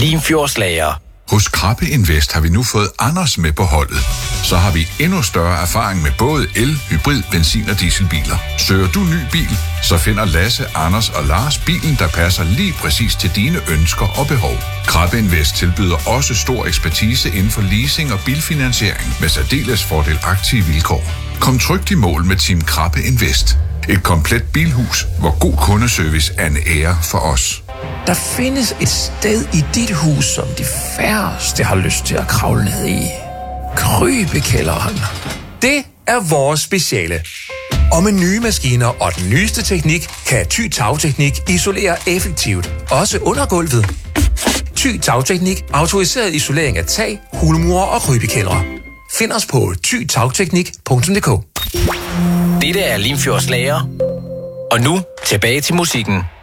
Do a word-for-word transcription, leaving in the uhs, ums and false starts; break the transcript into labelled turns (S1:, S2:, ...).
S1: Limfjordslager.
S2: Hos Krabbe Invest har vi nu fået Anders med på holdet. Så har vi endnu større erfaring med både el, hybrid, benzin og dieselbiler. Søger du ny bil, så finder Lasse, Anders og Lars bilen, der passer lige præcis til dine ønsker og behov. Krabbe Invest tilbyder også stor ekspertise inden for leasing og bilfinansiering med særdeles fordelagtige vilkår. Kom trygt i mål med Team Krabbe Invest. Et komplet bilhus, hvor god kundeservice er en ære for os.
S3: Der findes et sted i dit hus, som de færreste har lyst til at kravle ned i. Krybekælderen. Det er vores speciale. Og med nye maskiner og den nyeste teknik, kan Thy Tagteknik isolere effektivt, også under gulvet. Thy Tagteknik, autoriseret isolering af tag, hulmure og krybekældre. Find os på thy tagteknik punktum d k.
S1: Dette er Limfjordslager. Og nu tilbage til musikken.